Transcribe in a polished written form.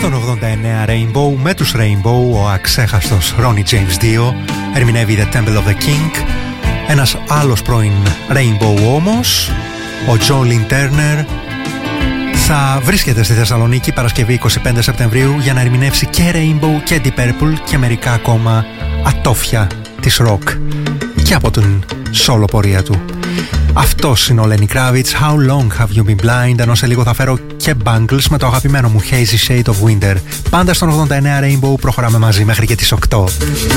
Στον 89 Rainbow, με τους Rainbow, ο αξέχαστος Ronnie James 2 ερμηνεύει The Temple of the King. Ένας άλλος πρώην Rainbow όμως, ο Jolene Turner, θα βρίσκεται στη Θεσσαλονίκη Παρασκευή 25 Σεπτεμβρίου για να ερμηνεύσει και Rainbow και Deep Purple και μερικά ακόμα ατόφια της rock και από την solo πορεία του. Αυτός είναι ο Lenny Kravitz, How Long Have You Been Blind, ενώ σε λίγο θα φέρω και Bangles με το αγαπημένο μου Hazy Shade of Winter. Πάντα στον 89 Rainbow προχωράμε μαζί μέχρι και τις 8.